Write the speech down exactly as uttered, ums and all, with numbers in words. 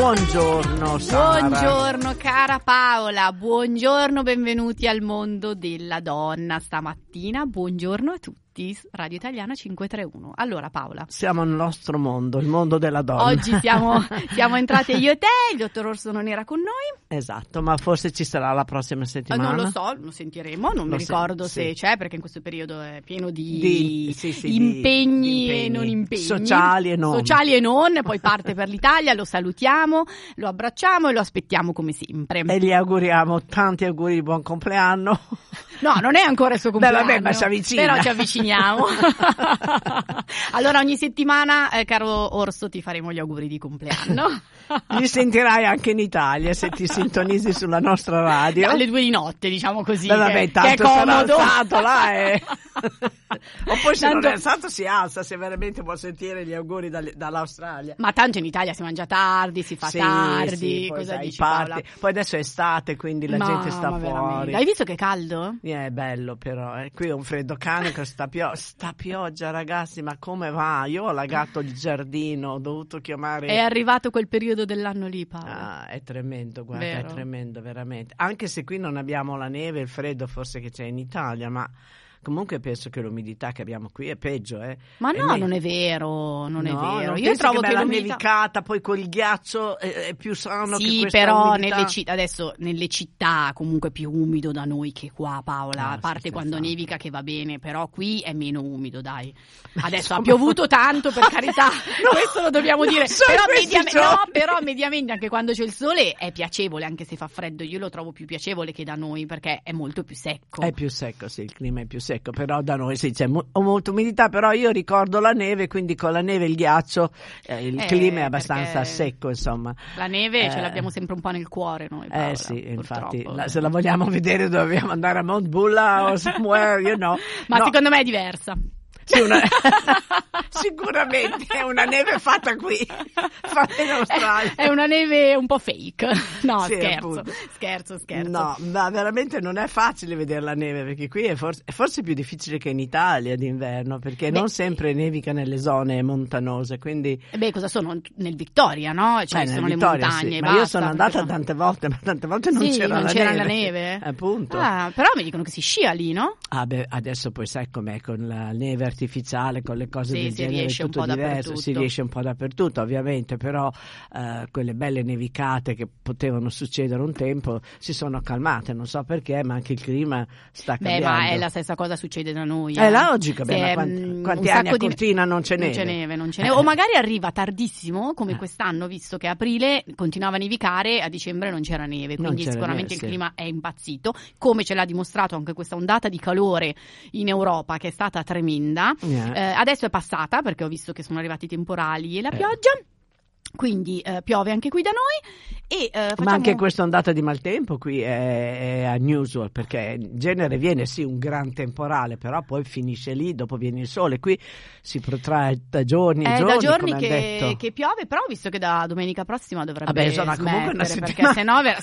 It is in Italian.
Buongiorno Sara. Buongiorno cara Paola, buongiorno, benvenuti al mondo della donna stamattina, buongiorno a tutti. Radio Italiana cinque tre uno. Allora Paola, siamo nel nostro mondo, il mondo della donna. Oggi siamo, siamo entrate io e te, il dottor Orso non era con noi. Esatto, ma forse ci sarà la prossima settimana. Non lo so, lo sentiremo, non lo mi ricordo se, se sì. c'è, perché in questo periodo è pieno di, di, sì, sì, impegni, di impegni e non impegni. Sociali e non. Sociali e non, poi parte per l'Italia, lo salutiamo, lo abbracciamo e lo aspettiamo come sempre. E gli auguriamo tanti auguri di buon compleanno. No, non è ancora il suo compleanno. Beh, vabbè, ma si avvicina. Però ci avviciniamo. Allora ogni settimana, eh, caro Orso, ti faremo gli auguri di compleanno. Li sentirai anche in Italia se ti sintonizzi sulla nostra radio. Alle due di notte, diciamo così. Beh, vabbè, che, tanto che è comodo. Sarà alzato là e... O poi se tanto... non è alzato si alza, se veramente può sentire gli auguri dalle, dall'Australia. Ma tanto in Italia si mangia tardi, si fa sì, tardi. Sì, poi cosa sai, dici parti. Paola? Poi adesso è estate, quindi la ma, gente sta ma fuori. Veramente. Hai visto che è caldo? Yeah, è bello però, eh. Qui è un freddo cane con sta, pio- sta pioggia, ragazzi, ma come va? Io ho allagato il giardino, ho dovuto chiamare... È arrivato quel periodo dell'anno lì, Paola. Ah, è tremendo, guarda, Vero? È tremendo veramente. Anche se qui non abbiamo la neve e il freddo forse che c'è in Italia, ma... Comunque penso che l'umidità che abbiamo qui è peggio, eh. Ma no, ne... non è vero, non no, è vero. Non Io trovo che, che la l'umidità... nevicata poi col ghiaccio è, è più sano sì, che questa però umidità. nelle città, adesso nelle città comunque è più umido da noi che qua, Paola, Ah, a parte sì, quando esatto. nevica che va bene, però qui è meno umido, dai. Adesso ha piovuto tanto, per carità, no, questo lo dobbiamo dire, so però, mediam- no, però mediamente anche quando c'è il sole è piacevole, anche se fa freddo, io lo trovo più piacevole che da noi perché è molto più secco. È più secco, sì, il clima è più secco, però da noi sì, c'è mo- molta umidità, però io ricordo la neve, quindi con la neve e il ghiaccio eh, il Eh, clima è abbastanza perché secco, insomma. La neve eh, ce l'abbiamo sempre un po' nel cuore noi, Paola, Eh sì, infatti, purtroppo. la, se la vogliamo vedere dobbiamo andare a Mount Bulla o somewhere, you know. Ma no. secondo me è diversa. Sì, una... Sicuramente è una neve fatta qui, fatta in Australia. È una neve un po' fake. No, sì, scherzo, appunto. scherzo, scherzo. No, ma veramente non è facile vedere la neve, perché qui è forse, è forse più difficile che in Italia d'inverno, perché Beh, non sempre nevica nelle zone montanose, quindi... Beh, cosa sono? Nel Victoria, no? Cioè, eh, sono nel le Victoria, montagne sì. e Ma basta. io sono andata sono... tante volte, ma tante volte non sì, c'era, non la, c'era neve. la neve. Appunto. Ah, però mi dicono che si scia lì, no? Ah beh, adesso poi sai com'è con la neve artificiale, con le cose Sì, del si genere, riesce è un tutto po' diverso, dappertutto. si riesce un po' dappertutto ovviamente, però eh, quelle belle nevicate che potevano succedere un tempo si sono calmate, non so perché, ma anche il clima sta Beh, cambiando. ma è la stessa cosa succede da noi. È eh. logico, beh, Se, ma quanti, mh, quanti un anni a sacco di- Cortina non c'è Non neve? c'è neve, non c'è neve. O magari arriva tardissimo, come Eh. quest'anno, visto che a aprile continuava a nevicare, a dicembre non c'era neve, Non quindi c'era sicuramente neve, il sì. clima è impazzito, come ce l'ha dimostrato anche questa ondata di calore in Europa, che è stata tremenda. Yeah. Eh, adesso è passata, perché ho visto che sono arrivati i temporali e la Eh. pioggia. Quindi eh, piove anche qui da noi e eh, facciamo... Ma anche questa ondata di maltempo qui è, è unusual, perché in genere viene sì un gran temporale, però poi finisce lì, dopo viene il sole. Qui si protrae da giorni e È giorni, da giorni come han che, detto. che piove, però ho visto che da domenica prossima dovrebbe Vabbè, insomma, comunque una smettere, perché settimana. sennò ver-